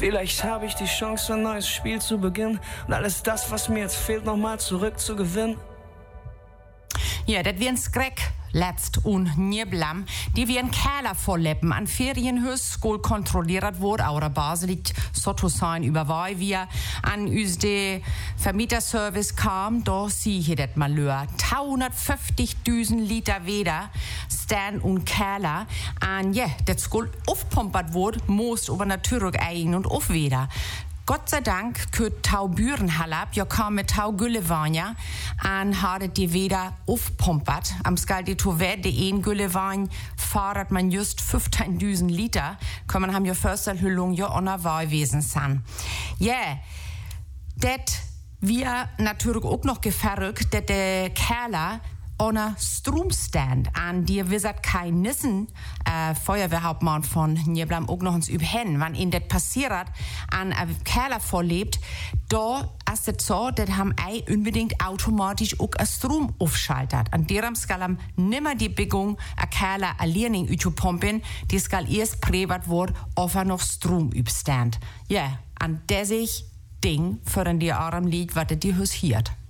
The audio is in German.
Vielleicht habe ich die Chance, ein neues Spiel zu beginnen und alles das, was mir jetzt fehlt, nochmal zurückzugewinnen. Ja, das wären Skreck. Letzt und Nieblam, die wie ein Keller vorleppen an Ferienhus, School kontrolliert wurde, auch der Basel liegt so zu sein, über weil wir an uns de Vermieterservice kam, da sieh ich das mal löhr. 250.000 Liter Weder, Stan und Keller, an ja, das School aufpumpert wurde, muss aber natürlich ein und auf Weder. Gott sei Dank könnt Tau Bürenhallab, ja kam mit Tau Güllewanja, an hadet die wieder aufpumpert. Am Skal die Tovet, die ein Güllewan, fahrt man just 15.000 Liter. Kann man haben ja Försterhüllung ja unerwahlwesen sein. Ja, det wir natürlich auch noch geverrückt, dass der Kerler ohne Stromstand an dir wisset kein Nissen Feuerwehrhauptmann von Nieblam auch noch uns überhängen. Wenn ihnen das passiert, an Kerler vorlebt, da ist es so, dass haben ei unbedingt automatisch auch Strom aufschaltet. An derem skal am nimmer die Biegung a Kerler a Learning pumpen, die skal erst privat wird, ob noch Strom überstand. Ja, an der sich Ding für die Arm liegt, was die Hus hiert.